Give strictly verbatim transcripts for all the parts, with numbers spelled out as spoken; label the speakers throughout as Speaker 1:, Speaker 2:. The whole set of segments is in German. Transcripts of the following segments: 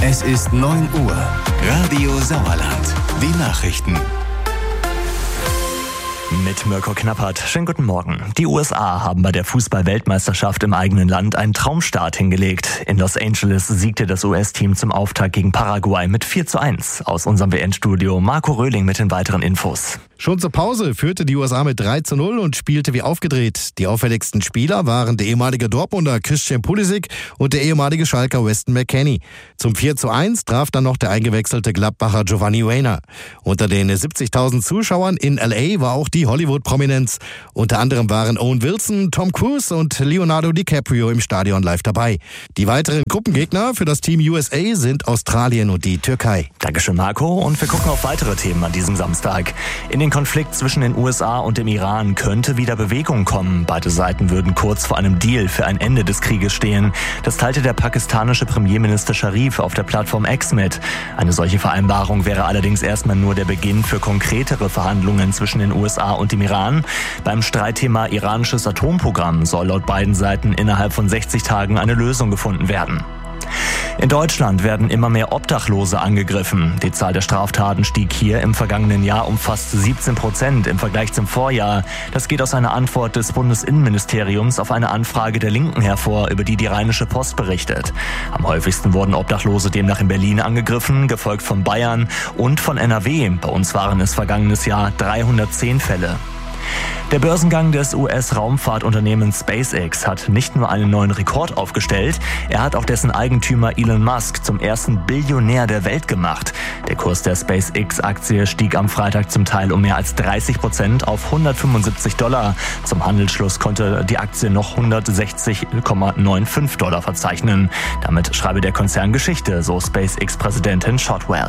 Speaker 1: Es ist neun Uhr. Radio Sauerland. Die Nachrichten.
Speaker 2: Mit Mirko Knappert. Schönen guten Morgen. Die U S A haben bei der Fußball-Weltmeisterschaft im eigenen Land einen Traumstart hingelegt. In Los Angeles siegte das U S-Team zum Auftakt gegen Paraguay mit vier zu eins. Aus unserem W N-Studio Marco Röhling mit den weiteren Infos.
Speaker 3: Schon zur Pause führte die U S A mit drei zu null und spielte wie aufgedreht. Die auffälligsten Spieler waren der ehemalige Dortmunder Christian Pulisic und der ehemalige Schalker Weston McKennie. Zum vier zu eins traf dann noch der eingewechselte Gladbacher Giovanni Reina. Unter den siebzigtausend Zuschauern in L A war auch die Hollywood-Prominenz. Unter anderem waren Owen Wilson, Tom Cruise und Leonardo DiCaprio im Stadion live dabei. Die weiteren Gruppengegner für das Team U S A sind Australien und die Türkei.
Speaker 2: Dankeschön, Marco. Und wir gucken auf weitere Themen an diesem Samstag. In den Konflikt zwischen den U S A und dem Iran könnte wieder Bewegung kommen. Beide Seiten würden kurz vor einem Deal für ein Ende des Krieges stehen. Das teilte der pakistanische Premierminister Sharif auf der Plattform X mit. Eine solche Vereinbarung wäre allerdings erstmal nur der Beginn für konkretere Verhandlungen zwischen den U S A und dem Iran. Beim Streitthema iranisches Atomprogramm soll laut beiden Seiten innerhalb von sechzig Tagen eine Lösung gefunden werden. In Deutschland werden immer mehr Obdachlose angegriffen. Die Zahl der Straftaten stieg hier im vergangenen Jahr um fast siebzehn Prozent im Vergleich zum Vorjahr. Das geht aus einer Antwort des Bundesinnenministeriums auf eine Anfrage der Linken hervor, über die die Rheinische Post berichtet. Am häufigsten wurden Obdachlose demnach in Berlin angegriffen, gefolgt von Bayern und von N R W. Bei uns waren es vergangenes Jahr dreihundertzehn Fälle. Der Börsengang des U S-Raumfahrtunternehmens SpaceX hat nicht nur einen neuen Rekord aufgestellt, er hat auch dessen Eigentümer Elon Musk zum ersten Billionär der Welt gemacht. Der Kurs der SpaceX-Aktie stieg am Freitag zum Teil um mehr als dreißig Prozent auf hundertfünfundsiebzig Dollar. Zum Handelsschluss konnte die Aktie noch hundertsechzig Komma fünfundneunzig Dollar verzeichnen. Damit schreibe der Konzern Geschichte, so SpaceX-Präsidentin Shotwell.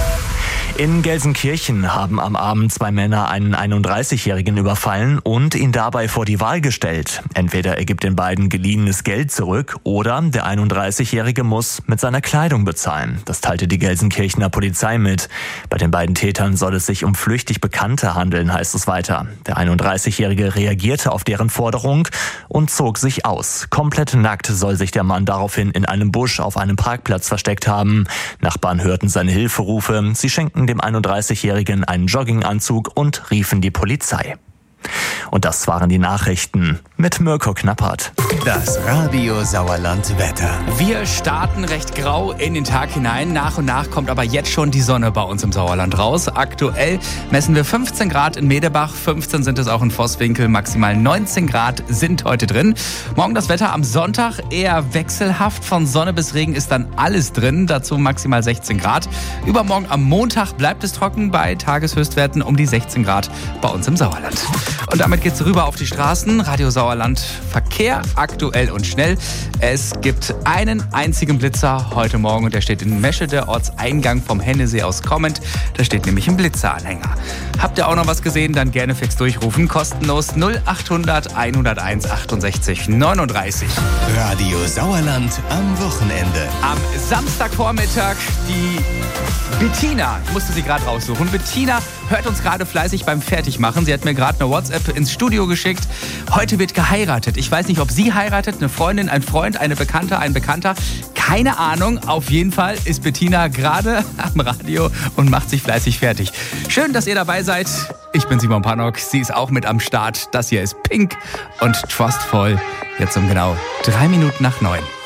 Speaker 2: In Gelsenkirchen haben am Abend zwei Männer einen einunddreißigjährigen überfallen und ihn dabei vor die Wahl gestellt. Entweder er gibt den beiden geliehenes Geld zurück oder der einunddreißigjährige muss mit seiner Kleidung bezahlen. Das teilte die Gelsenkirchener Polizei mit. Bei den beiden Tätern soll es sich um flüchtig Bekannte handeln, heißt es weiter. Der einunddreißigjährige reagierte auf deren Forderung und zog sich aus. Komplett nackt soll sich der Mann daraufhin in einem Busch auf einem Parkplatz versteckt haben. Nachbarn hörten seine Hilferufe. Sie schenkten dem einunddreißigjährigen einen Jogginganzug und riefen die Polizei. Und das waren die Nachrichten mit Mirko Knappert.
Speaker 1: Das Radio Sauerland Wetter.
Speaker 4: Wir starten recht grau in den Tag hinein. Nach und nach kommt aber jetzt schon die Sonne bei uns im Sauerland raus. Aktuell messen wir fünfzehn Grad in Medebach, fünfzehn sind es auch in Vosswinkel, maximal neunzehn Grad sind heute drin. Morgen das Wetter am Sonntag eher wechselhaft. Von Sonne bis Regen ist dann alles drin, dazu maximal sechzehn Grad. Übermorgen am Montag bleibt es trocken bei Tageshöchstwerten um die sechzehn Grad bei uns im Sauerland. Und damit geht's rüber auf die Straßen. Radio Sauerland, Verkehr aktuell und schnell. Es gibt einen einzigen Blitzer heute Morgen und der steht in Meschede, Ortseingang vom Hennesee aus kommend. Da steht nämlich ein Blitzeranhänger. Habt ihr auch noch was gesehen? Dann gerne fix durchrufen. Kostenlos null achthundert einhunderteins achtundsechzig neununddreißig.
Speaker 1: Radio Sauerland am Wochenende.
Speaker 4: Am Samstagvormittag die Bettina, ich musste sie gerade raussuchen. Bettina hört uns gerade fleißig beim Fertigmachen. Sie hat mir gerade eine WhatsApp ins Studio geschickt. Heute wird geheiratet. Ich weiß nicht, ob sie heiratet, eine Freundin, ein Freund, eine Bekannte, ein Bekannter. Keine Ahnung. Auf jeden Fall ist Bettina gerade am Radio und macht sich fleißig fertig. Schön, dass ihr dabei seid. Ich bin Simon Pannock. Sie ist auch mit am Start. Das hier ist Pink und Trustful. Jetzt um genau drei Minuten nach neun.